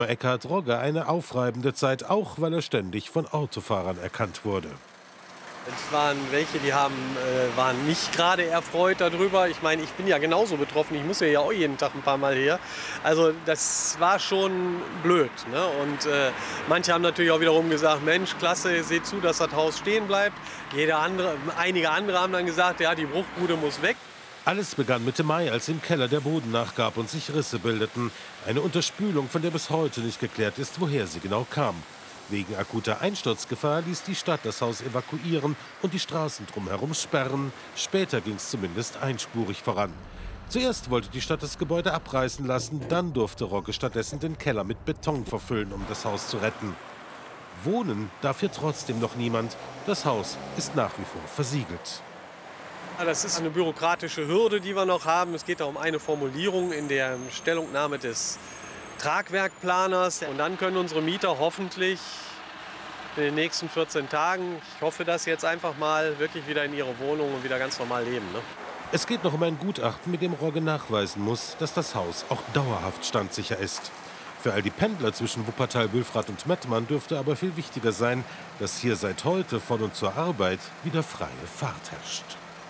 Eckhard Rogge eine aufreibende Zeit, auch weil er ständig von Autofahrern erkannt wurde. Es waren welche, die waren nicht gerade erfreut darüber. Ich meine, ich bin ja genauso betroffen. Ich muss ja auch jeden Tag ein paar Mal her. Also das war schon blöd. Ne? Und manche haben natürlich auch wiederum gesagt, Mensch, klasse, seht zu, dass das Haus stehen bleibt. Einige andere haben dann gesagt, ja, die Bruchbude muss weg. Alles begann Mitte Mai, als im Keller der Boden nachgab und sich Risse bildeten. Eine Unterspülung, von der bis heute nicht geklärt ist, woher sie genau kam. Wegen akuter Einsturzgefahr ließ die Stadt das Haus evakuieren und die Straßen drumherum sperren. Später ging es zumindest einspurig voran. Zuerst wollte die Stadt das Gebäude abreißen lassen, dann durfte Rogge stattdessen den Keller mit Beton verfüllen, um das Haus zu retten. Wohnen darf hier trotzdem noch niemand. Das Haus ist nach wie vor versiegelt. Das ist eine bürokratische Hürde, die wir noch haben. Es geht da um eine Formulierung in der Stellungnahme des Tragwerkplaners. Und dann können unsere Mieter hoffentlich in den nächsten 14 Tagen, ich hoffe das jetzt einfach mal, wirklich wieder in ihre Wohnung und wieder ganz normal leben. Ne? Es geht noch um ein Gutachten, mit dem Rogge nachweisen muss, dass das Haus auch dauerhaft standsicher ist. Für all die Pendler zwischen Wuppertal, Wülfrath und Mettmann dürfte aber viel wichtiger sein, dass hier seit heute von und zur Arbeit wieder freie Fahrt herrscht.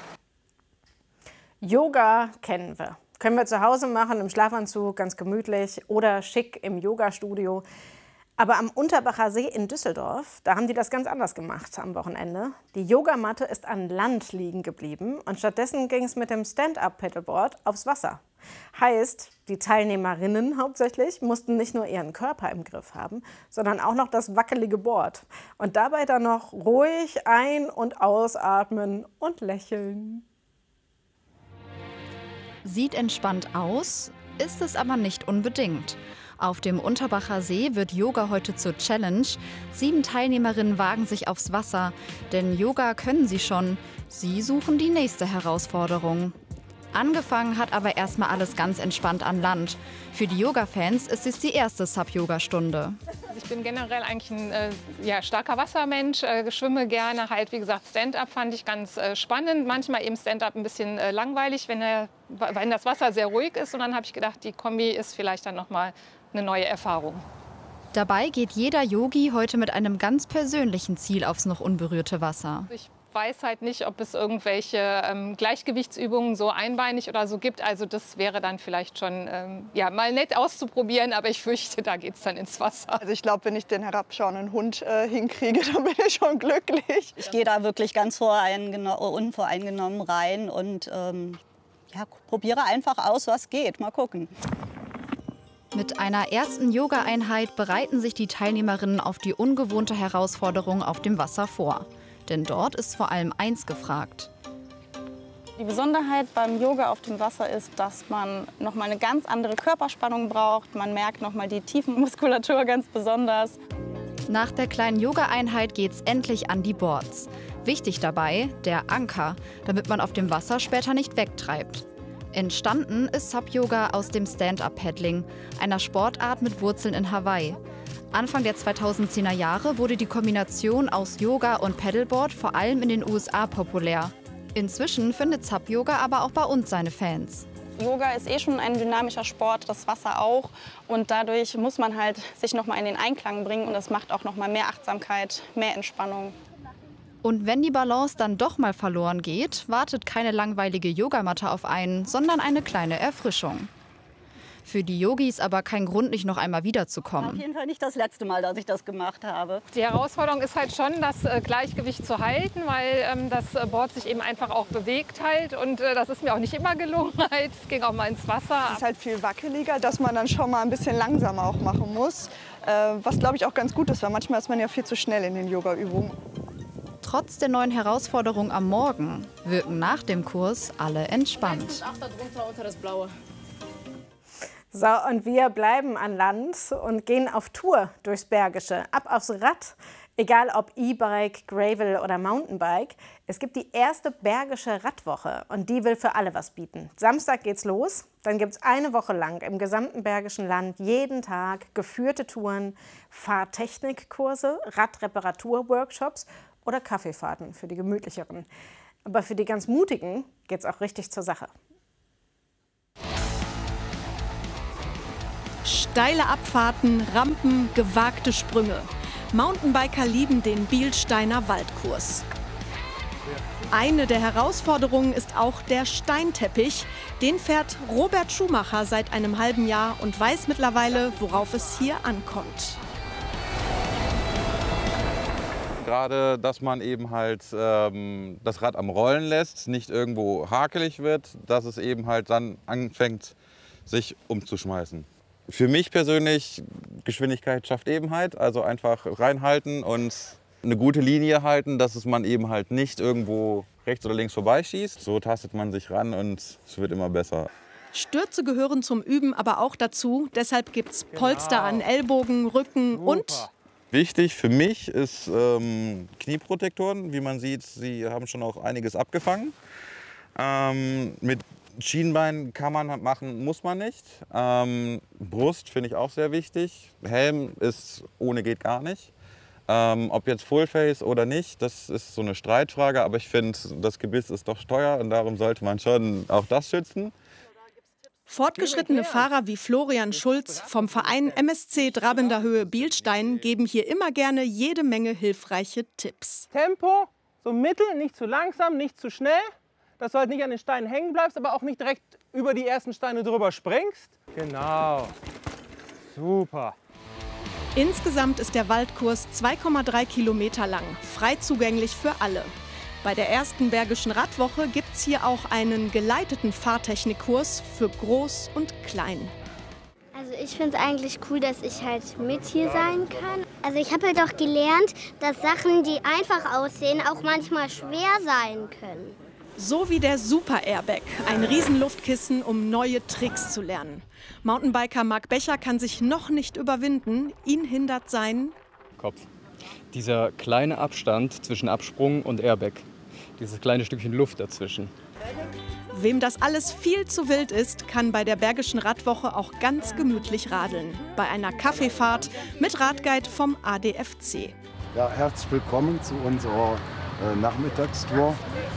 Yoga kennen wir. Können wir zu Hause machen, im Schlafanzug, ganz gemütlich oder schick im Yogastudio. Aber am Unterbacher See in Düsseldorf, da haben die das ganz anders gemacht am Wochenende. Die Yogamatte ist an Land liegen geblieben und stattdessen ging es mit dem Stand-up-Paddleboard aufs Wasser. Heißt, die Teilnehmerinnen hauptsächlich mussten nicht nur ihren Körper im Griff haben, sondern auch noch das wackelige Board. Und dabei dann noch ruhig ein- und ausatmen und lächeln. Sieht entspannt aus, ist es aber nicht unbedingt. Auf dem Unterbacher See wird Yoga heute zur Challenge. 7 Teilnehmerinnen wagen sich aufs Wasser, denn Yoga können sie schon. Sie suchen die nächste Herausforderung. Angefangen hat aber erstmal alles ganz entspannt an Land. Für die Yoga-Fans ist es die erste Sub-Yoga-Stunde. Ich bin generell eigentlich ein starker Wassermensch, schwimme gerne. Halt, wie gesagt, Stand-up fand ich ganz spannend. Manchmal eben Stand-up ein bisschen langweilig, wenn das Wasser sehr ruhig ist. Und dann habe ich gedacht, die Kombi ist vielleicht dann noch mal eine neue Erfahrung. Dabei geht jeder Yogi heute mit einem ganz persönlichen Ziel aufs noch unberührte Wasser. Ich weiß halt nicht, ob es irgendwelche Gleichgewichtsübungen so einbeinig oder so gibt. Also das wäre dann vielleicht schon mal nett auszuprobieren, aber ich fürchte, da geht es dann ins Wasser. Also ich glaube, wenn ich den herabschauenden Hund hinkriege, dann bin ich schon glücklich. Ich gehe da wirklich ganz unvoreingenommen rein und probiere einfach aus, was geht. Mal gucken. Mit einer ersten Yoga-Einheit bereiten sich die Teilnehmerinnen auf die ungewohnte Herausforderung auf dem Wasser vor. Denn dort ist vor allem eins gefragt. Die Besonderheit beim Yoga auf dem Wasser ist, dass man noch mal eine ganz andere Körperspannung braucht. Man merkt noch mal die Tiefenmuskulatur ganz besonders. Nach der kleinen Yoga-Einheit geht's endlich an die Boards. Wichtig dabei der Anker, damit man auf dem Wasser später nicht wegtreibt. Entstanden ist Sub-Yoga aus dem Stand-up-Paddling, einer Sportart mit Wurzeln in Hawaii. Anfang der 2010er Jahre wurde die Kombination aus Yoga und Paddleboard vor allem in den USA populär. Inzwischen findet Sub-Yoga aber auch bei uns seine Fans. Yoga ist schon ein dynamischer Sport, das Wasser auch. Und dadurch muss man halt sich noch mal in den Einklang bringen. Und das macht auch noch mal mehr Achtsamkeit, mehr Entspannung. Und wenn die Balance dann doch mal verloren geht, wartet keine langweilige Yogamatte auf einen, sondern eine kleine Erfrischung. Für die Yogis aber kein Grund, nicht noch einmal wiederzukommen. Auf jeden Fall nicht das letzte Mal, dass ich das gemacht habe. Die Herausforderung ist halt schon, das Gleichgewicht zu halten, weil das Board sich eben einfach auch bewegt halt. Und das ist mir auch nicht immer gelungen. Es ging auch mal ins Wasser. Es ist halt viel wackeliger, dass man dann schon mal ein bisschen langsamer auch machen muss. Was, glaube ich, auch ganz gut ist, weil manchmal ist man ja viel zu schnell in den Yoga-Übungen. Trotz der neuen Herausforderung am Morgen wirken nach dem Kurs alle entspannt. So, und wir bleiben an Land und gehen auf Tour durchs Bergische. Ab aufs Rad, egal ob E-Bike, Gravel oder Mountainbike. Es gibt die erste Bergische Radwoche und die will für alle was bieten. Samstag geht's los, dann gibt es eine Woche lang im gesamten Bergischen Land jeden Tag geführte Touren, Fahrtechnikkurse, Radreparatur-Workshops oder Kaffeefahrten für die gemütlicheren. Aber für die ganz Mutigen geht's auch richtig zur Sache. Steile Abfahrten, Rampen, gewagte Sprünge. Mountainbiker lieben den Bielsteiner Waldkurs. Eine der Herausforderungen ist auch der Steinteppich. Den fährt Robert Schumacher seit einem halben Jahr und weiß mittlerweile, worauf es hier ankommt. Gerade, dass man eben halt das Rad am Rollen lässt, nicht irgendwo hakelig wird, dass es eben halt dann anfängt, sich umzuschmeißen. Für mich persönlich, Geschwindigkeit schafft Ebenheit, also einfach reinhalten und eine gute Linie halten, dass es man eben halt nicht irgendwo rechts oder links vorbeischießt. So tastet man sich ran und es wird immer besser. Stürze gehören zum Üben aber auch dazu. Deshalb gibt es Polster an Ellbogen, Rücken und... Wichtig für mich ist Knieprotektoren. Wie man sieht, sie haben schon auch einiges abgefangen. Mit Schienbein kann man machen, muss man nicht. Brust finde ich auch sehr wichtig. Helm ist ohne geht gar nicht. Ob jetzt Fullface oder nicht, das ist so eine Streitfrage. Aber ich finde, das Gebiss ist doch teuer und darum sollte man schon auch das schützen. Fortgeschrittene Fahrer wie Florian Schulz vom Verein MSC Drabender Höhe Bielstein geben hier immer gerne jede Menge hilfreiche Tipps. Tempo, so mittel, nicht zu langsam, nicht zu schnell. Dass du halt nicht an den Steinen hängen bleibst, aber auch nicht direkt über die ersten Steine drüber springst. Genau. Super. Insgesamt ist der Waldkurs 2,3 Kilometer lang, frei zugänglich für alle. Bei der ersten Bergischen Radwoche gibt es hier auch einen geleiteten Fahrtechnikkurs für Groß und Klein. Also ich finde es eigentlich cool, dass ich halt mit hier sein kann. Also ich habe halt auch gelernt, dass Sachen, die einfach aussehen, auch manchmal schwer sein können. So wie der Super Airbag, ein Riesenluftkissen, um neue Tricks zu lernen. Mountainbiker Marc Becher kann sich noch nicht überwinden. Ihn hindert sein Kopf. Dieser kleine Abstand zwischen Absprung und Airbag. Dieses kleine Stückchen Luft dazwischen. Wem das alles viel zu wild ist, kann bei der Bergischen Radwoche auch ganz gemütlich radeln. Bei einer Kaffeefahrt mit Radguide vom ADFC. Ja, herzlich willkommen zu unserer Nachmittagstour.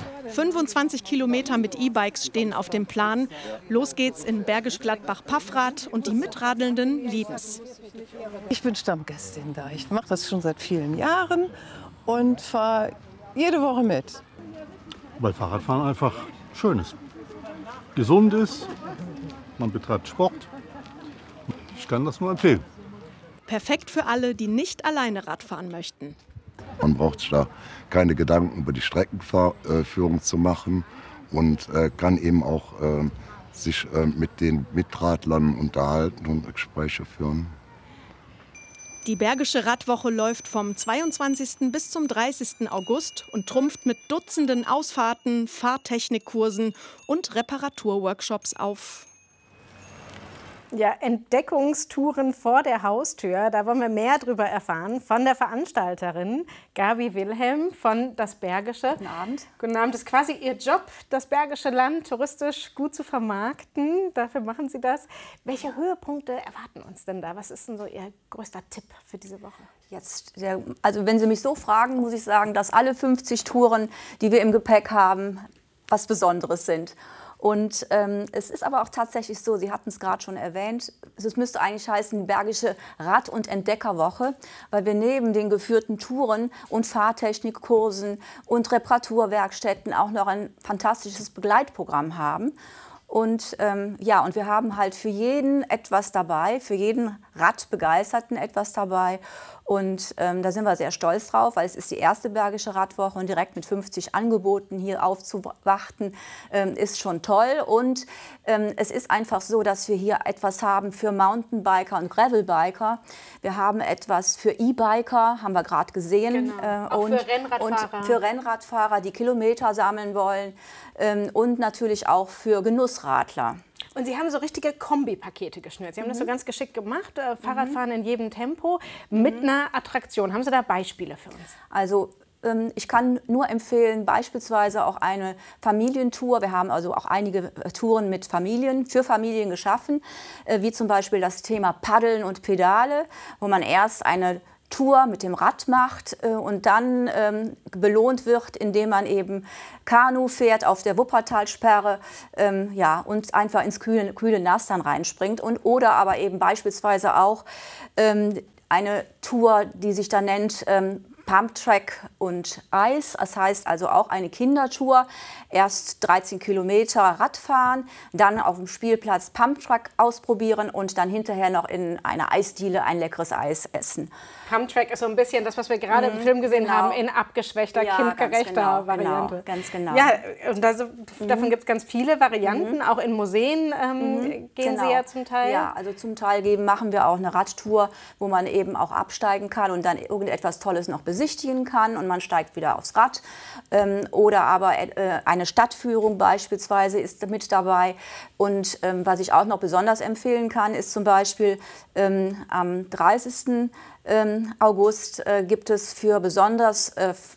25 Kilometer mit E-Bikes stehen auf dem Plan. Los geht's in Bergisch Gladbach-Paffrath und die Mitradelnden lieben's. Ich bin Stammgästin da. Ich mache das schon seit vielen Jahren und fahre jede Woche mit. Weil Fahrradfahren einfach schön ist. Gesund ist, man betreibt Sport. Ich kann das nur empfehlen. Perfekt für alle, die nicht alleine Radfahren möchten. Man braucht sich da keine Gedanken über die Streckenführung zu machen und kann eben auch sich mit den Mitradlern unterhalten und Gespräche führen. Die Bergische Radwoche läuft vom 22. bis zum 30. August und trumpft mit Dutzenden Ausfahrten, Fahrtechnikkursen und Reparaturworkshops auf. Ja, Entdeckungstouren vor der Haustür, da wollen wir mehr drüber erfahren von der Veranstalterin Gabi Wilhelm von Das Bergische. Guten Abend. Guten Abend. Das ist quasi Ihr Job, das Bergische Land touristisch gut zu vermarkten. Dafür machen Sie das. Welche Höhepunkte erwarten uns denn da? Was ist denn so Ihr größter Tipp für diese Woche? Also wenn Sie mich so fragen, muss ich sagen, dass alle 50 Touren, die wir im Gepäck haben, was Besonderes sind. Und es ist aber auch tatsächlich so, Sie hatten es gerade schon erwähnt, es müsste eigentlich heißen die Bergische Rad- und Entdeckerwoche, weil wir neben den geführten Touren und Fahrtechnikkursen und Reparaturwerkstätten auch noch ein fantastisches Begleitprogramm haben. Und ja, und wir haben halt für jeden etwas dabei, für jeden Radbegeisterten etwas dabei. Und da sind wir sehr stolz drauf, weil es ist die erste Bergische Radwoche und direkt mit 50 Angeboten hier aufzuwarten, ist schon toll. Und es ist einfach so, dass wir hier etwas haben für Mountainbiker und Gravelbiker. Wir haben etwas für E-Biker, haben wir gerade gesehen. Genau. Auch für Rennradfahrer. Und für Rennradfahrer, die Kilometer sammeln wollen. Und natürlich auch für Genussradler. Und Sie haben so richtige Kombipakete geschnürt. Sie haben das so ganz geschickt gemacht, Fahrradfahren in jedem Tempo mit einer Attraktion. Haben Sie da Beispiele für uns? Also ich kann nur empfehlen, beispielsweise auch eine Familientour. Wir haben also auch einige Touren mit Familien, für Familien geschaffen, wie zum Beispiel das Thema Paddeln und Pedale, wo man erst eine Tour mit dem Rad macht und dann belohnt wird, indem man eben Kanu fährt auf der Wuppertalsperre ja, und einfach ins kühle Nass dann reinspringt. Oder aber eben beispielsweise auch eine Tour, die sich dann nennt Pumptrack und Eis. Das heißt also auch eine Kindertour. Erst 13 Kilometer Radfahren, dann auf dem Spielplatz Pumptrack ausprobieren und dann hinterher noch in einer Eisdiele ein leckeres Eis essen. Pumptrack ist so ein bisschen das, was wir gerade im Film gesehen haben, in abgeschwächter, kindgerechter Variante. Ganz genau. Ja, und davon gibt es ganz viele Varianten. Auch in Museen gehen Sie ja zum Teil. Ja, also zum Teil machen wir auch eine Radtour, wo man eben auch absteigen kann und dann irgendetwas Tolles noch besichtigen kann und man steigt wieder aufs Rad. Oder aber eine Stadtführung beispielsweise ist mit dabei. Und was ich auch noch besonders empfehlen kann, ist zum Beispiel am 30. August gibt es für besonders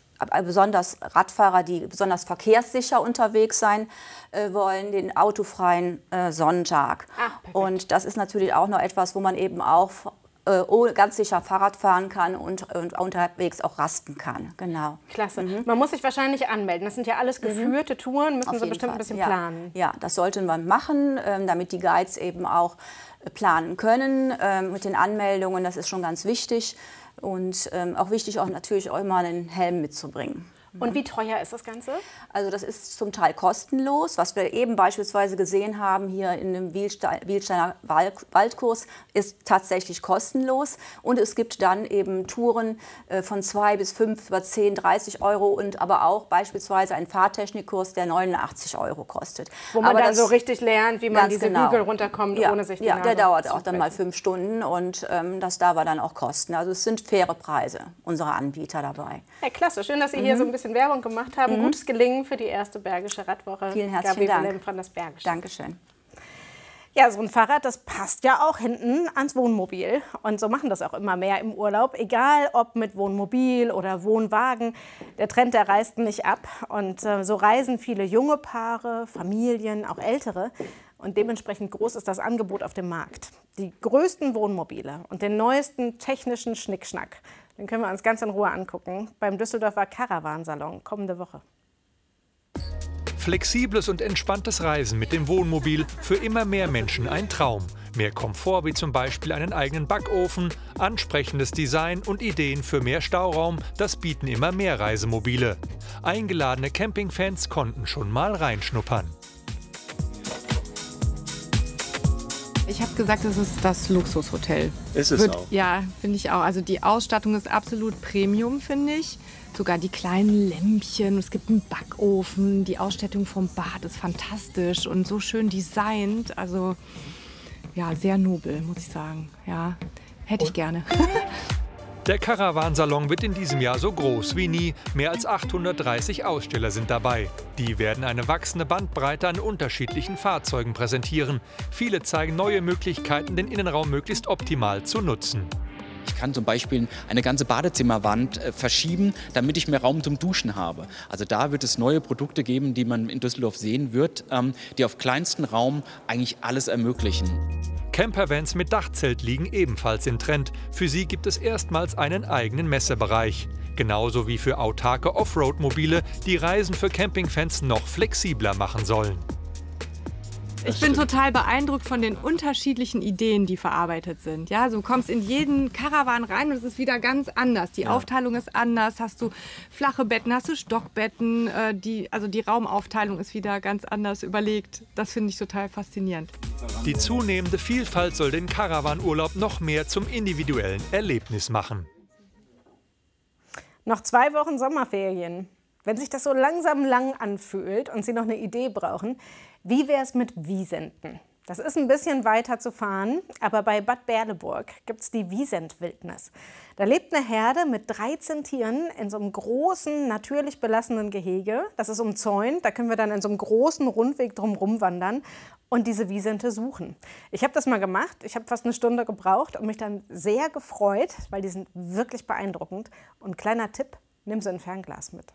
Radfahrer, die besonders verkehrssicher unterwegs sein wollen, den autofreien Sonntag. Und das ist natürlich auch noch etwas, wo man eben auch ganz sicher Fahrrad fahren kann und unterwegs auch rasten kann. Genau. Klasse. Man muss sich wahrscheinlich anmelden. Das sind ja alles geführte Touren, müssen Sie bestimmt ein bisschen planen. Ja, das sollte man machen, damit die Guides eben auch planen können mit den Anmeldungen. Das ist schon ganz wichtig. Und auch wichtig, auch natürlich auch immer einen Helm mitzubringen. Und wie teuer ist das Ganze? Also das ist zum Teil kostenlos. Was wir eben beispielsweise gesehen haben hier in dem Bielsteiner Waldkurs, ist tatsächlich kostenlos. Und es gibt dann eben Touren von 2 bis 5 über 10, 30 Euro und aber auch beispielsweise einen Fahrtechnikkurs, der 89 Euro kostet. Wo man dann so richtig lernt, wie man diese Hügel runterkommt, ohne sich die Nase der dauert auch dann mal 5 Stunden und das darf er dann auch kosten. Also es sind faire Preise unserer Anbieter dabei. Ja, klasse. Schön, dass Sie hier so ein bisschen Werbung gemacht haben. Gutes Gelingen für die erste Bergische Radwoche. Vielen herzlichen Dank. Von das Bergische. Dankeschön. Ja, so ein Fahrrad, das passt ja auch hinten ans Wohnmobil. Und so machen das auch immer mehr im Urlaub. Egal ob mit Wohnmobil oder Wohnwagen. Der Trend, der reißt nicht ab. Und so reisen viele junge Paare, Familien, auch ältere. Und dementsprechend groß ist das Angebot auf dem Markt. Die größten Wohnmobile und den neuesten technischen Schnickschnack, den können wir uns ganz in Ruhe angucken beim Düsseldorfer Caravansalon kommende Woche. Flexibles und entspanntes Reisen mit dem Wohnmobil, für immer mehr Menschen ein Traum. Mehr Komfort wie zum Beispiel einen eigenen Backofen, ansprechendes Design und Ideen für mehr Stauraum, das bieten immer mehr Reisemobile. Eingeladene Campingfans konnten schon mal reinschnuppern. Ich habe gesagt, es ist das Luxushotel. Ist es auch? Ja, finde ich auch. Also die Ausstattung ist absolut Premium, finde ich. Sogar die kleinen Lämpchen, es gibt einen Backofen, die Ausstattung vom Bad ist fantastisch und so schön designt. Also ja, sehr nobel, muss ich sagen. Ja, hätte ich gerne. Der Caravansalon wird in diesem Jahr so groß wie nie. Mehr als 830 Aussteller sind dabei. Die werden eine wachsende Bandbreite an unterschiedlichen Fahrzeugen präsentieren. Viele zeigen neue Möglichkeiten, den Innenraum möglichst optimal zu nutzen. Ich kann zum Beispiel eine ganze Badezimmerwand verschieben, damit ich mehr Raum zum Duschen habe. Also da wird es neue Produkte geben, die man in Düsseldorf sehen wird, die auf kleinstem Raum eigentlich alles ermöglichen. Campervans mit Dachzelt liegen ebenfalls im Trend. Für sie gibt es erstmals einen eigenen Messebereich. Genauso wie für autarke Offroad-Mobile, die Reisen für Campingfans noch flexibler machen sollen. Ich bin total beeindruckt von den unterschiedlichen Ideen, die verarbeitet sind. Ja, du kommst in jeden Caravan rein und es ist wieder ganz anders. Die Aufteilung ist anders. Hast du flache Betten, hast du Stockbetten. Die Raumaufteilung ist wieder ganz anders überlegt. Das finde ich total faszinierend. Die zunehmende Vielfalt soll den Caravanurlaub noch mehr zum individuellen Erlebnis machen. Noch 2 Wochen Sommerferien. Wenn sich das so langsam lang anfühlt und Sie noch eine Idee brauchen, wie wäre es mit Wiesenten? Das ist ein bisschen weiter zu fahren, aber bei Bad Berleburg gibt es die Wiesent-Wildnis. Da lebt eine Herde mit 13 Tieren in so einem großen, natürlich belassenen Gehege. Das ist umzäunt, da können wir dann in so einem großen Rundweg drumherum wandern und diese Wiesente suchen. Ich habe das mal gemacht, ich habe fast eine Stunde gebraucht und mich dann sehr gefreut, weil die sind wirklich beeindruckend. Und kleiner Tipp, nimm so ein Fernglas mit.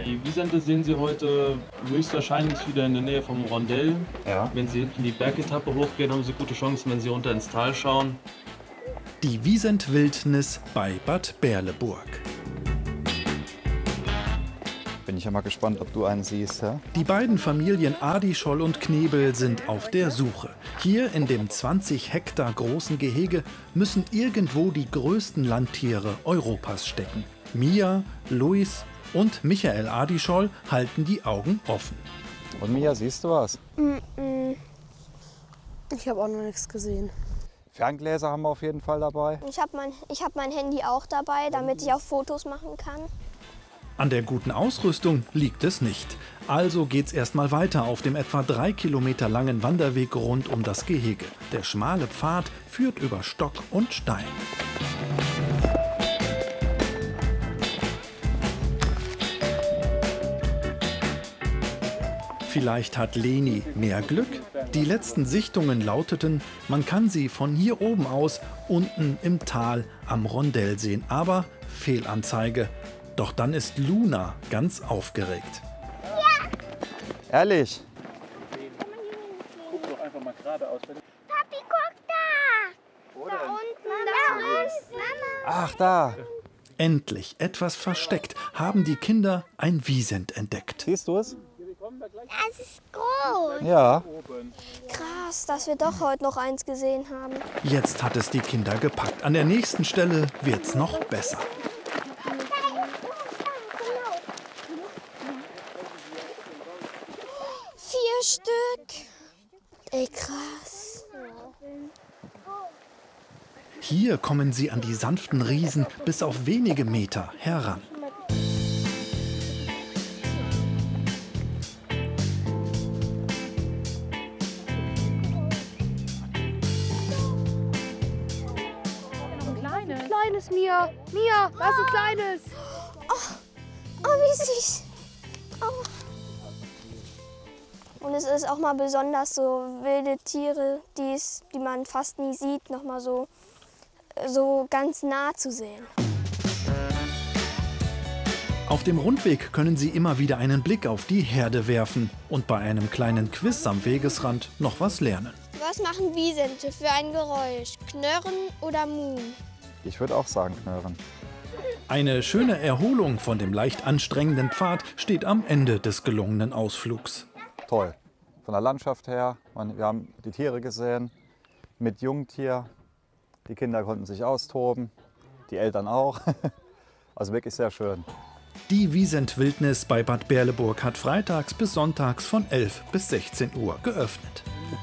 Die Wiesente sehen Sie heute höchstwahrscheinlich wieder in der Nähe vom Rondell. Ja. Wenn Sie hinten die Bergetappe hochgehen, haben Sie gute Chancen, wenn Sie runter ins Tal schauen. Die Wiesent-Wildnis bei Bad Berleburg. Bin ich ja mal gespannt, ob du einen siehst. Ja? Die beiden Familien Adischoll und Knebel sind auf der Suche. Hier in dem 20 Hektar großen Gehege müssen irgendwo die größten Landtiere Europas stecken. Mia, Luis und Michael Adischoll halten die Augen offen. Und Mia, siehst du was? Ich habe auch noch nichts gesehen. Ferngläser haben wir auf jeden Fall dabei. Ich hab mein Handy auch dabei, damit ich auch Fotos machen kann. An der guten Ausrüstung liegt es nicht. Also geht's erstmal weiter auf dem etwa 3 Kilometer langen Wanderweg rund um das Gehege. Der schmale Pfad führt über Stock und Stein. Vielleicht hat Leni mehr Glück? Die letzten Sichtungen lauteten, man kann sie von hier oben aus unten im Tal am Rondell sehen. Aber Fehlanzeige. Doch dann ist Luna ganz aufgeregt. Ja. Ehrlich? Guck doch einfach mal geradeaus. Papi, guck da! Da unten, da ist Mama. Ach, da. Endlich, etwas versteckt, haben die Kinder ein Wiesent entdeckt. Siehst du es? Es ist groß. Ja. Krass, dass wir doch heute noch eins gesehen haben. Jetzt hat es die Kinder gepackt. An der nächsten Stelle wird's noch besser. 4 Stück. Ey, krass. Hier kommen sie an die sanften Riesen bis auf wenige Meter heran. Kleines, Mia. Mia, da ist ein kleines. Oh, wie süß. Oh. Und es ist auch mal besonders so wilde Tiere, die man fast nie sieht, noch mal so ganz nah zu sehen. Auf dem Rundweg können Sie immer wieder einen Blick auf die Herde werfen und bei einem kleinen Quiz am Wegesrand noch was lernen. Was machen Wiesente für ein Geräusch? Knurren oder Muhen? Ich würde auch sagen Knurren. Eine schöne Erholung von dem leicht anstrengenden Pfad steht am Ende des gelungenen Ausflugs. Toll. Von der Landschaft her, wir haben die Tiere gesehen, mit Jungtier. Die Kinder konnten sich austoben, die Eltern auch. Also wirklich sehr schön. Die Wiesent-Wildnis bei Bad Berleburg hat freitags bis sonntags von 11 bis 16 Uhr geöffnet.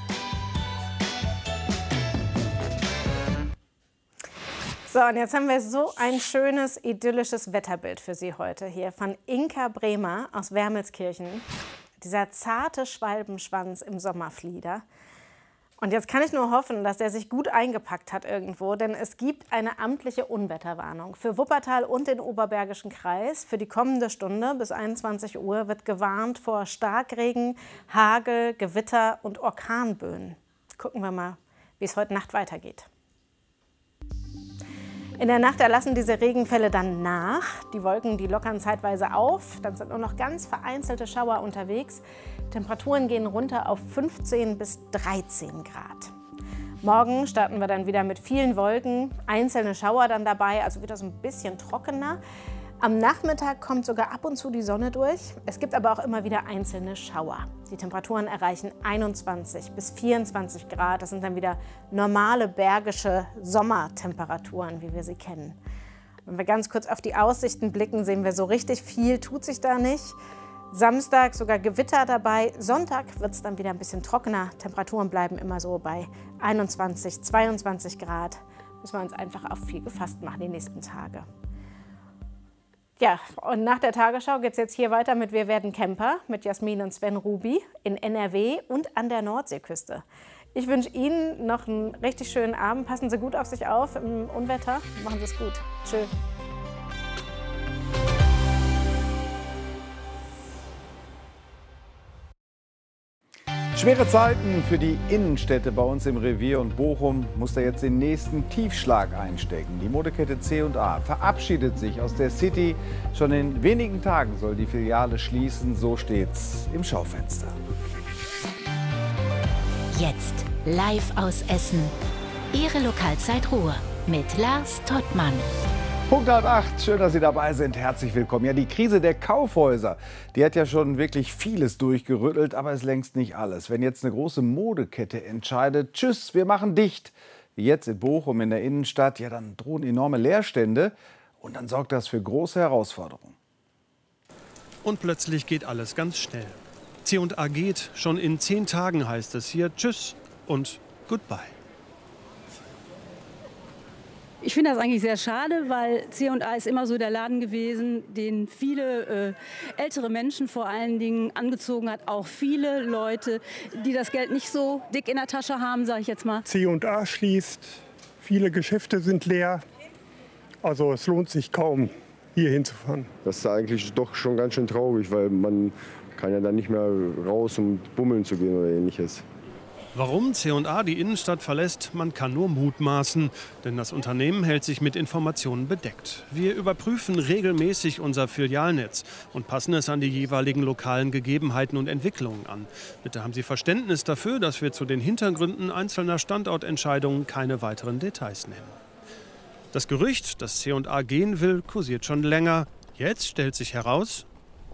So, und jetzt haben wir so ein schönes, idyllisches Wetterbild für Sie heute hier von Inka Bremer aus Wermelskirchen. Dieser zarte Schwalbenschwanz im Sommerflieder. Und jetzt kann ich nur hoffen, dass der sich gut eingepackt hat irgendwo, denn es gibt eine amtliche Unwetterwarnung. Für Wuppertal und den Oberbergischen Kreis für die kommende Stunde bis 21 Uhr wird gewarnt vor Starkregen, Hagel, Gewitter und Orkanböen. Gucken wir mal, wie es heute Nacht weitergeht. In der Nacht erlassen diese Regenfälle dann nach. Die Wolken, die lockern zeitweise auf. Dann sind nur noch ganz vereinzelte Schauer unterwegs. Temperaturen gehen runter auf 15 bis 13 Grad. Morgen starten wir dann wieder mit vielen Wolken, einzelne Schauer dann dabei, also wieder so ein bisschen trockener. Am Nachmittag kommt sogar ab und zu die Sonne durch. Es gibt aber auch immer wieder einzelne Schauer. Die Temperaturen erreichen 21 bis 24 Grad. Das sind dann wieder normale bergische Sommertemperaturen, wie wir sie kennen. Wenn wir ganz kurz auf die Aussichten blicken, sehen wir, so richtig viel tut sich da nicht. Samstag sogar Gewitter dabei. Sonntag wird es dann wieder ein bisschen trockener. Temperaturen bleiben immer so bei 21, 22 Grad. Müssen wir uns einfach auf viel gefasst machen die nächsten Tage. Ja, und nach der Tagesschau geht es jetzt hier weiter mit Wir werden Camper mit Jasmin und Sven Ruby in NRW und an der Nordseeküste. Ich wünsche Ihnen noch einen richtig schönen Abend. Passen Sie gut auf sich auf im Unwetter. Machen Sie es gut. Tschö. Schwere Zeiten für die Innenstädte bei uns im Revier, und Bochum muss da jetzt den nächsten Tiefschlag einstecken. Die Modekette C&A verabschiedet sich aus der City. Schon in wenigen Tagen soll die Filiale schließen, so steht's im Schaufenster. Jetzt live aus Essen. Ihre Lokalzeit Ruhr mit Lars Tottmann. Punkt 7:30, schön, dass Sie dabei sind. Herzlich willkommen. Ja, die Krise der Kaufhäuser, die hat ja schon wirklich vieles durchgerüttelt, aber ist längst nicht alles. Wenn jetzt eine große Modekette entscheidet, tschüss, wir machen dicht, wie jetzt in Bochum in der Innenstadt, ja, dann drohen enorme Leerstände und dann sorgt das für große Herausforderungen. Und plötzlich geht alles ganz schnell. C&A geht, schon in 10 Tagen heißt es hier tschüss und goodbye. Ich finde das eigentlich sehr schade, weil C&A ist immer so der Laden gewesen, den viele ältere Menschen vor allen Dingen angezogen hat. Auch viele Leute, die das Geld nicht so dick in der Tasche haben, sage ich jetzt mal. C&A schließt, viele Geschäfte sind leer. Also es lohnt sich kaum, hier hinzufahren. Das ist eigentlich doch schon ganz schön traurig, weil man kann ja dann nicht mehr raus, um bummeln zu gehen oder Ähnliches. Warum C&A die Innenstadt verlässt, man kann nur mutmaßen. Denn das Unternehmen hält sich mit Informationen bedeckt. Wir überprüfen regelmäßig unser Filialnetz und passen es an die jeweiligen lokalen Gegebenheiten und Entwicklungen an. Bitte haben Sie Verständnis dafür, dass wir zu den Hintergründen einzelner Standortentscheidungen keine weiteren Details nennen. Das Gerücht, dass C&A gehen will, kursiert schon länger. Jetzt stellt sich heraus: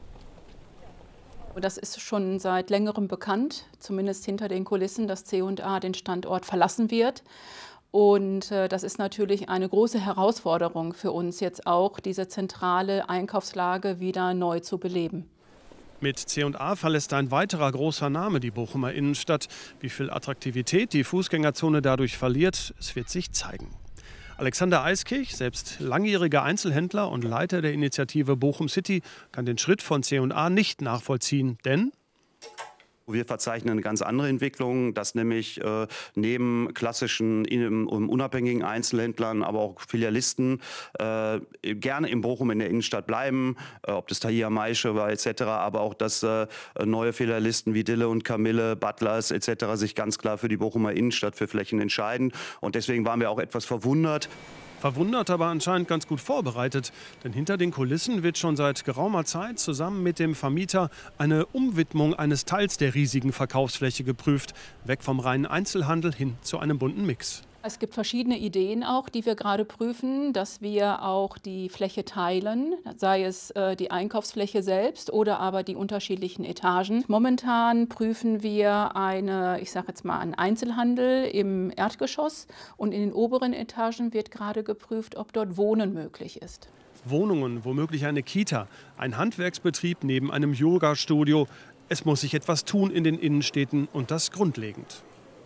Das ist schon seit längerem bekannt, zumindest hinter den Kulissen, dass C&A den Standort verlassen wird. Und das ist natürlich eine große Herausforderung für uns, jetzt auch diese zentrale Einkaufslage wieder neu zu beleben. Mit C&A verlässt ein weiterer großer Name die Bochumer Innenstadt. Wie viel Attraktivität die Fußgängerzone dadurch verliert, es wird sich zeigen. Alexander Eiskirch, selbst langjähriger Einzelhändler und Leiter der Initiative Bochum City, kann den Schritt von C&A nicht nachvollziehen, denn wir verzeichnen eine ganz andere Entwicklung, dass nämlich neben klassischen unabhängigen Einzelhändlern, aber auch Filialisten gerne in Bochum in der Innenstadt bleiben, ob das Tahir Maische war etc., aber auch, dass neue Filialisten wie Dille und Camille, Butlers etc. sich ganz klar für die Bochumer Innenstadt, für Flächen entscheiden. Und deswegen waren wir auch etwas verwundert. Verwundert, aber anscheinend ganz gut vorbereitet. Denn hinter den Kulissen wird schon seit geraumer Zeit zusammen mit dem Vermieter eine Umwidmung eines Teils der riesigen Verkaufsfläche geprüft. Weg vom reinen Einzelhandel hin zu einem bunten Mix. Es gibt verschiedene Ideen auch, die wir gerade prüfen, dass wir auch die Fläche teilen, sei es die Einkaufsfläche selbst oder aber die unterschiedlichen Etagen. Momentan prüfen wir einen Einzelhandel im Erdgeschoss und in den oberen Etagen wird gerade geprüft, ob dort Wohnen möglich ist. Wohnungen, womöglich eine Kita, ein Handwerksbetrieb neben einem Yoga-Studio. Es muss sich etwas tun in den Innenstädten und das grundlegend.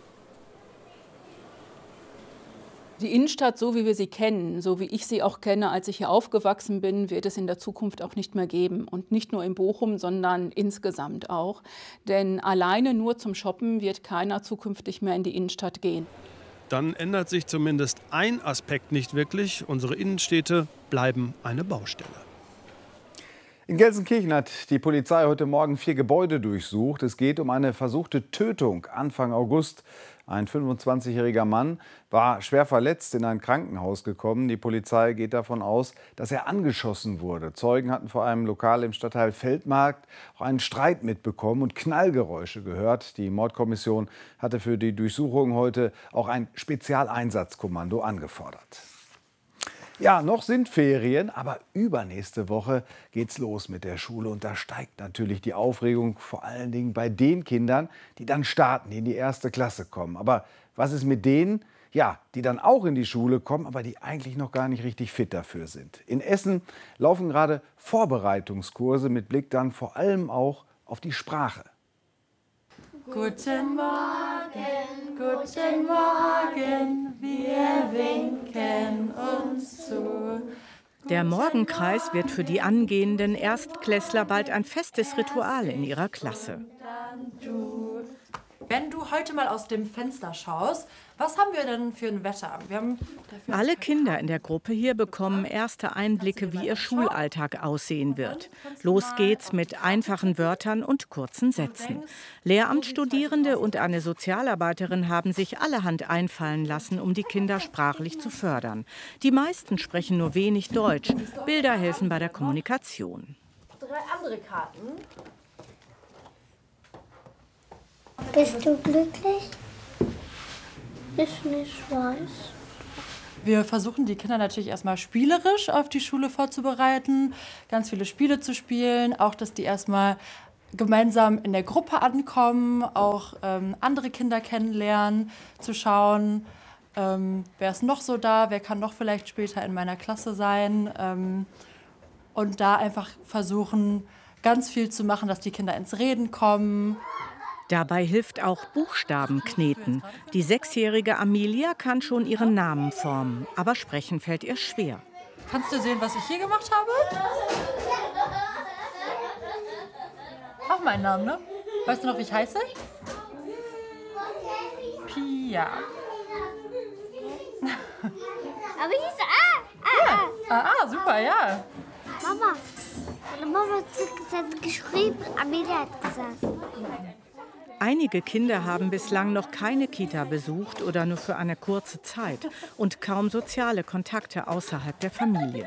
Die Innenstadt, so wie wir sie kennen, so wie ich sie auch kenne, als ich hier aufgewachsen bin, wird es in der Zukunft auch nicht mehr geben. Und nicht nur in Bochum, sondern insgesamt auch. Denn alleine nur zum Shoppen wird keiner zukünftig mehr in die Innenstadt gehen. Dann ändert sich zumindest ein Aspekt nicht wirklich. Unsere Innenstädte bleiben eine Baustelle. In Gelsenkirchen hat die Polizei heute Morgen 4 Gebäude durchsucht. Es geht um eine versuchte Tötung Anfang August. Ein 25-jähriger Mann war schwer verletzt in ein Krankenhaus gekommen. Die Polizei geht davon aus, dass er angeschossen wurde. Zeugen hatten vor einem Lokal im Stadtteil Feldmarkt auch einen Streit mitbekommen und Knallgeräusche gehört. Die Mordkommission hatte für die Durchsuchung heute auch ein Spezialeinsatzkommando angefordert. Ja, noch sind Ferien, aber übernächste Woche geht's los mit der Schule. Und da steigt natürlich die Aufregung, vor allen Dingen bei den Kindern, die dann starten, die in die 1. Klasse kommen. Aber was ist mit denen, ja, die dann auch in die Schule kommen, aber die eigentlich noch gar nicht richtig fit dafür sind? In Essen laufen gerade Vorbereitungskurse mit Blick dann vor allem auch auf die Sprache. Guten Morgen, wir winken uns zu. Der Morgenkreis wird für die angehenden Erstklässler bald ein festes Ritual in ihrer Klasse. Wenn du heute mal aus dem Fenster schaust, was haben wir denn für ein Wetter? Alle Kinder in der Gruppe hier bekommen erste Einblicke, wie ihr Schulalltag aussehen wird. Los geht's mit einfachen Wörtern und kurzen Sätzen. Lehramtsstudierende und eine Sozialarbeiterin haben sich allerhand einfallen lassen, um die Kinder sprachlich zu fördern. Die meisten sprechen nur wenig Deutsch. Bilder helfen bei der Kommunikation. 3 andere Karten. Bist du glücklich? Ich nicht weiß. Wir versuchen die Kinder natürlich erstmal spielerisch auf die Schule vorzubereiten, ganz viele Spiele zu spielen, auch dass die erstmal gemeinsam in der Gruppe ankommen, auch andere Kinder kennenlernen, zu schauen, wer ist noch so da, wer kann noch vielleicht später in meiner Klasse sein und da einfach versuchen, ganz viel zu machen, dass die Kinder ins Reden kommen. Dabei hilft auch Buchstabenkneten. Die 6-jährige Amelia kann schon ihren Namen formen, aber sprechen fällt ihr schwer. Kannst du sehen, was ich hier gemacht habe? Auch mein Name, ne? Weißt du noch, wie ich heiße? Pia. Aber hieß Ah, super, ja. Mama hat geschrieben, Amelia hat gesagt. Einige Kinder haben bislang noch keine Kita besucht oder nur für eine kurze Zeit und kaum soziale Kontakte außerhalb der Familie.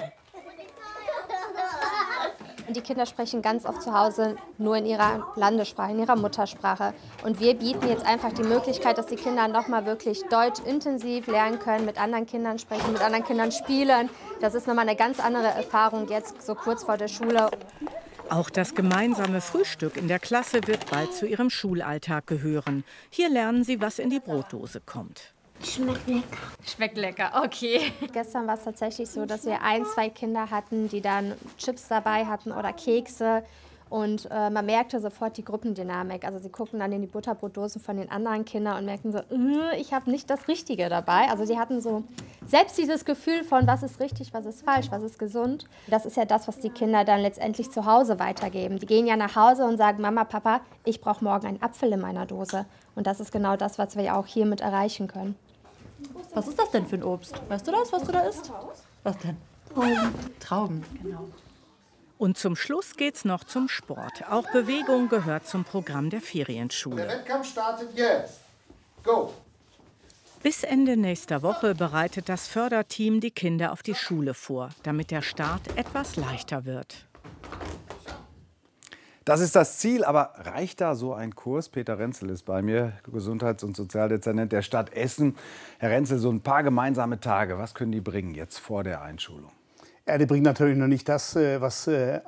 Die Kinder sprechen ganz oft zu Hause nur in ihrer Landessprache, in ihrer Muttersprache. Und wir bieten jetzt einfach die Möglichkeit, dass die Kinder noch mal wirklich Deutsch intensiv lernen können, mit anderen Kindern sprechen, mit anderen Kindern spielen. Das ist nochmal eine ganz andere Erfahrung jetzt so kurz vor der Schule. Auch das gemeinsame Frühstück in der Klasse wird bald zu ihrem Schulalltag gehören. Hier lernen sie, was in die Brotdose kommt. Schmeckt lecker. Schmeckt lecker, okay. Gestern war es tatsächlich so, dass wir 1, 2 Kinder hatten, die dann Chips dabei hatten oder Kekse. Und man merkte sofort die Gruppendynamik. Also sie gucken dann in die Butterbrotdosen von den anderen Kindern und merken so, ich habe nicht das Richtige dabei. Also sie hatten so selbst dieses Gefühl von, was ist richtig, was ist falsch, was ist gesund. Das ist ja das, was die Kinder dann letztendlich zu Hause weitergeben. Die gehen ja nach Hause und sagen, Mama, Papa, ich brauche morgen einen Apfel in meiner Dose. Und das ist genau das, was wir auch hiermit erreichen können. Was ist das denn für ein Obst? Weißt du das, was du da isst? Was denn? Trauben. Trauben, genau. Und zum Schluss geht's noch zum Sport. Auch Bewegung gehört zum Programm der Ferienschule. Der Wettkampf startet jetzt. Go! Bis Ende nächster Woche bereitet das Förderteam die Kinder auf die Schule vor, damit der Start etwas leichter wird. Das ist das Ziel, aber reicht da so ein Kurs? Peter Renzel ist bei mir, Gesundheits- und Sozialdezernent der Stadt Essen. Herr Renzel, so ein paar gemeinsame Tage, was können die bringen jetzt vor der Einschulung? Ja, die bringen natürlich noch nicht das, was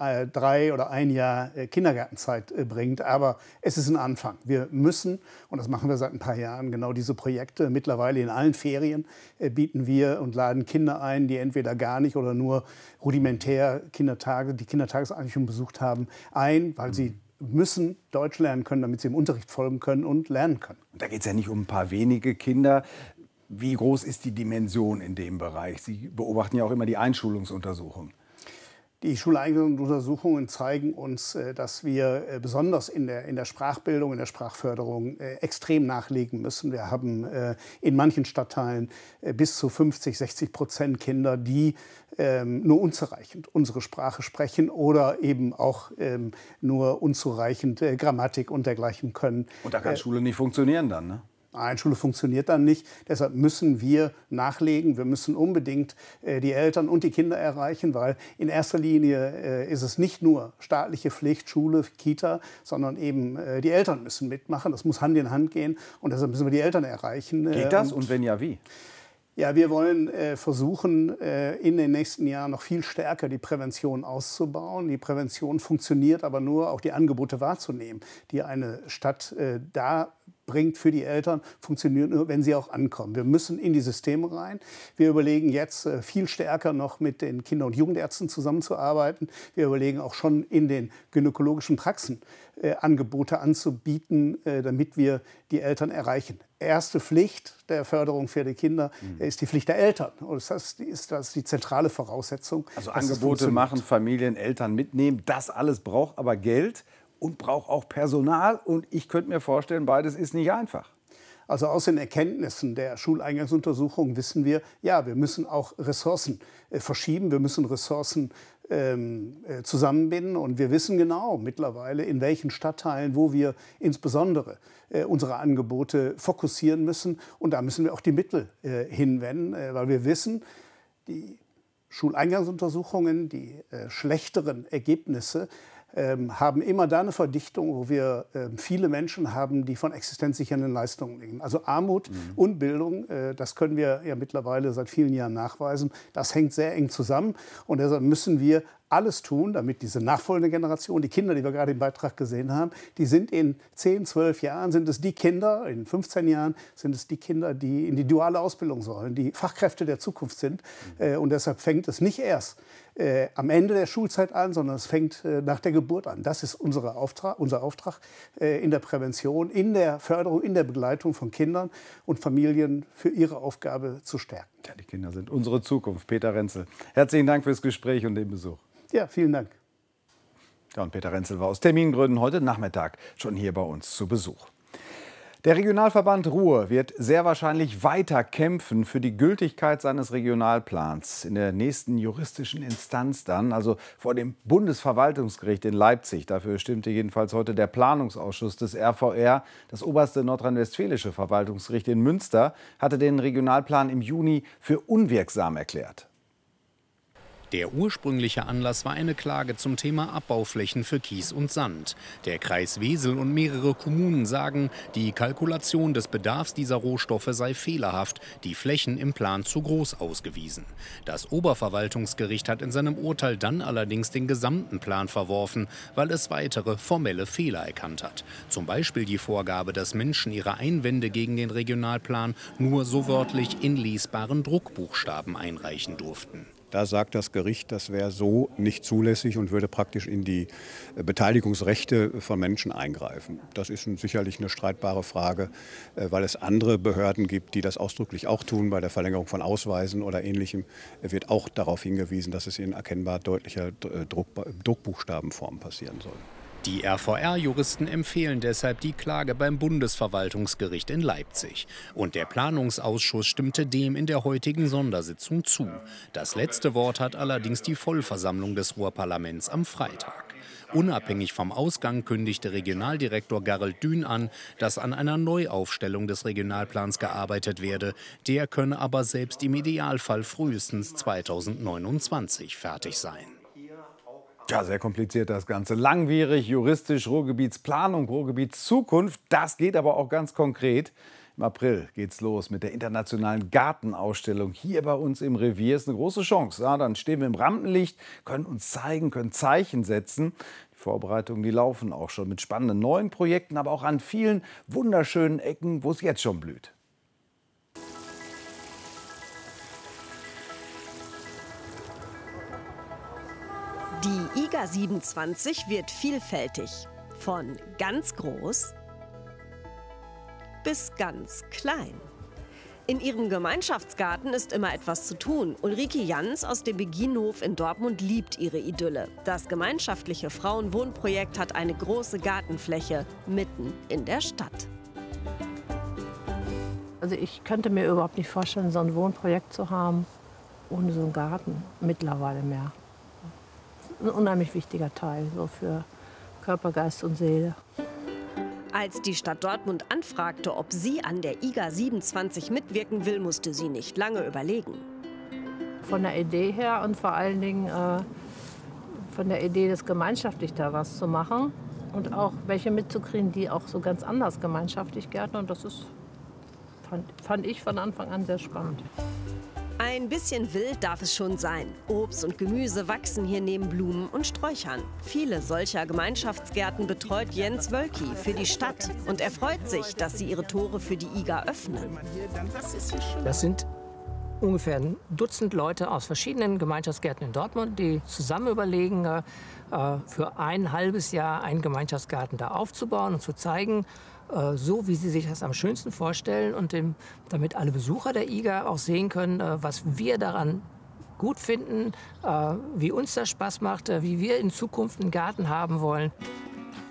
3 oder 1 Jahr Kindergartenzeit bringt. Aber es ist ein Anfang. Wir müssen, und das machen wir seit ein paar Jahren, genau diese Projekte. Mittlerweile in allen Ferien bieten wir und laden Kinder ein, die entweder gar nicht oder nur rudimentär die Kindertageseinrichtung besucht haben, ein, weil sie müssen Deutsch lernen können, damit sie im Unterricht folgen können und lernen können. Und da geht es ja nicht um ein paar wenige Kinder. Wie groß ist die Dimension in dem Bereich? Sie beobachten ja auch immer die Einschulungsuntersuchungen. Die Schuleinschulungsuntersuchungen zeigen uns, dass wir besonders in der Sprachbildung, in der Sprachförderung extrem nachlegen müssen. Wir haben in manchen Stadtteilen bis zu 50–60% Kinder, die nur unzureichend unsere Sprache sprechen oder eben auch nur unzureichend Grammatik und dergleichen können. Und da kann Schule nicht funktionieren dann, ne? Nein, Schule funktioniert dann nicht. Deshalb müssen wir nachlegen. Wir müssen unbedingt die Eltern und die Kinder erreichen, weil in erster Linie ist es nicht nur staatliche Pflicht, Schule, Kita, sondern eben die Eltern müssen mitmachen. Das muss Hand in Hand gehen und deshalb müssen wir die Eltern erreichen. Geht das und wenn ja, wie? Ja, wir wollen versuchen, in den nächsten Jahren noch viel stärker die Prävention auszubauen. Die Prävention funktioniert aber nur, auch die Angebote wahrzunehmen, die eine Stadt bringt für die Eltern, funktioniert nur, wenn sie auch ankommen. Wir müssen in die Systeme rein. Wir überlegen jetzt viel stärker noch mit den Kinder- und Jugendärzten zusammenzuarbeiten. Wir überlegen auch schon in den gynäkologischen Praxen Angebote anzubieten, damit wir die Eltern erreichen. Erste Pflicht der Förderung für die Kinder ist die Pflicht der Eltern. Und das ist die zentrale Voraussetzung. Also Angebote machen, Familien, Eltern mitnehmen, das alles braucht aber Geld. und braucht auch Personal. Und ich könnte mir vorstellen, beides ist nicht einfach. Also aus den Erkenntnissen der Schuleingangsuntersuchung wissen wir, ja, wir müssen auch Ressourcen verschieben, wir müssen Ressourcen zusammenbinden. Und wir wissen genau mittlerweile, in welchen Stadtteilen, wo wir insbesondere unsere Angebote fokussieren müssen. Und da müssen wir auch die Mittel hinwenden, weil wir wissen, die Schuleingangsuntersuchungen, die schlechteren Ergebnisse, haben immer da eine Verdichtung, wo wir viele Menschen haben, die von existenzsichernden Leistungen leben. Also Armut und Bildung, das können wir ja mittlerweile seit vielen Jahren nachweisen. Das hängt sehr eng zusammen und deshalb müssen wir alles tun, damit diese nachfolgende Generation, die Kinder, die wir gerade im Beitrag gesehen haben, die sind in 10, 12 Jahren, sind es die Kinder, in 15 Jahren sind es die Kinder, die in die duale Ausbildung sollen, die Fachkräfte der Zukunft sind. Und deshalb fängt es nicht erst am Ende der Schulzeit an, sondern es fängt nach der Geburt an. Das ist unser Auftrag in der Prävention, in der Förderung, in der Begleitung von Kindern und Familien für ihre Aufgabe zu stärken. Ja, die Kinder sind unsere Zukunft. Peter Renzel, herzlichen Dank fürs Gespräch und den Besuch. Ja, vielen Dank. Ja, und Peter Renzel war aus Termingründen heute Nachmittag schon hier bei uns zu Besuch. Der Regionalverband Ruhr wird sehr wahrscheinlich weiter kämpfen für die Gültigkeit seines Regionalplans in der nächsten juristischen Instanz dann, also vor dem Bundesverwaltungsgericht in Leipzig. Dafür stimmte jedenfalls heute der Planungsausschuss des RVR. Das oberste nordrhein-westfälische Verwaltungsgericht in Münster hatte den Regionalplan im Juni für unwirksam erklärt. Der ursprüngliche Anlass war eine Klage zum Thema Abbauflächen für Kies und Sand. Der Kreis Wesel und mehrere Kommunen sagen, die Kalkulation des Bedarfs dieser Rohstoffe sei fehlerhaft, die Flächen im Plan zu groß ausgewiesen. Das Oberverwaltungsgericht hat in seinem Urteil dann allerdings den gesamten Plan verworfen, weil es weitere formelle Fehler erkannt hat. Zum Beispiel die Vorgabe, dass Menschen ihre Einwände gegen den Regionalplan nur so wörtlich in lesbaren Druckbuchstaben einreichen durften. Da sagt das Gericht, das wäre so nicht zulässig und würde praktisch in die Beteiligungsrechte von Menschen eingreifen. Das ist sicherlich eine streitbare Frage, weil es andere Behörden gibt, die das ausdrücklich auch tun. Bei der Verlängerung von Ausweisen oder Ähnlichem wird auch darauf hingewiesen, dass es in erkennbar deutlicher Druckbuchstabenform passieren soll. Die RVR-Juristen empfehlen deshalb die Klage beim Bundesverwaltungsgericht in Leipzig. Und der Planungsausschuss stimmte dem in der heutigen Sondersitzung zu. Das letzte Wort hat allerdings die Vollversammlung des Ruhrparlaments am Freitag. Unabhängig vom Ausgang kündigte Regionaldirektor Garrelt Dün an, dass an einer Neuaufstellung des Regionalplans gearbeitet werde. Der könne aber selbst im Idealfall frühestens 2029 fertig sein. Ja, sehr kompliziert das Ganze. Langwierig, juristisch, Ruhrgebietsplanung, Ruhrgebietszukunft. Das geht aber auch ganz konkret. Im April geht's los mit der internationalen Gartenausstellung hier bei uns im Revier. Ist eine große Chance. Ja, dann stehen wir im Rampenlicht, können uns zeigen, können Zeichen setzen. Die Vorbereitungen, die laufen auch schon mit spannenden neuen Projekten, aber auch an vielen wunderschönen Ecken, wo es jetzt schon blüht. Die IGA 27 wird vielfältig. Von ganz groß bis ganz klein. In ihrem Gemeinschaftsgarten ist immer etwas zu tun. Ulrike Jans aus dem Beginhof in Dortmund liebt ihre Idylle. Das gemeinschaftliche Frauenwohnprojekt hat eine große Gartenfläche mitten in der Stadt. Also ich könnte mir überhaupt nicht vorstellen, so ein Wohnprojekt zu haben ohne so einen Garten mittlerweile mehr. Ein unheimlich wichtiger Teil so für Körper, Geist und Seele. Als die Stadt Dortmund anfragte, ob sie an der IGA 27 mitwirken will, musste sie nicht lange überlegen. Von der Idee her und vor allen Dingen von der Idee, das gemeinschaftlich da was zu machen und auch welche mitzukriegen, die auch so ganz anders gemeinschaftlich gärtnern. Und das ist, fand ich von Anfang an sehr spannend. Ein bisschen wild darf es schon sein. Obst und Gemüse wachsen hier neben Blumen und Sträuchern. Viele solcher Gemeinschaftsgärten betreut Jens Wölki für die Stadt. Und er freut sich, dass sie ihre Tore für die IGA öffnen. Das sind ungefähr ein Dutzend Leute aus verschiedenen Gemeinschaftsgärten in Dortmund, die zusammen überlegen, für ein halbes Jahr einen Gemeinschaftsgarten da aufzubauen und zu zeigen, so wie sie sich das am schönsten vorstellen und damit alle Besucher der IGA auch sehen können, was wir daran gut finden, wie uns das Spaß macht, wie wir in Zukunft einen Garten haben wollen.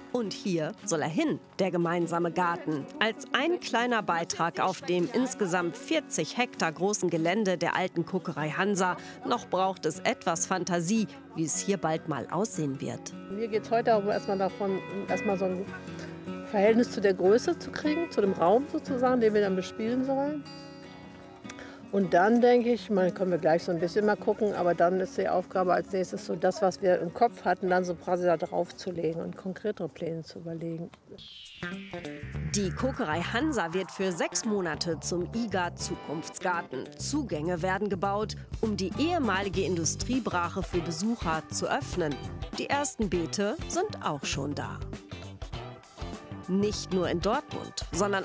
Und hier soll er hin, der gemeinsame Garten. Als ein kleiner Beitrag auf dem insgesamt 40 Hektar großen Gelände der alten Kokerei Hansa. Noch braucht es etwas Fantasie, wie es hier bald mal aussehen wird. Mir geht es heute auch erstmal davon, erstmal so ein Verhältnis zu der Größe zu kriegen, zu dem Raum sozusagen, den wir dann bespielen sollen. Und dann denke ich, mal können wir gleich so ein bisschen mal gucken, aber dann ist die Aufgabe als nächstes so das, was wir im Kopf hatten, dann so quasi da drauf zu legen und konkretere Pläne zu überlegen. Die Kokerei Hansa wird für 6 Monate zum IGA-Zukunftsgarten. Zugänge werden gebaut, um die ehemalige Industriebrache für Besucher zu öffnen. Die ersten Beete sind auch schon da. Nicht nur in Dortmund, sondern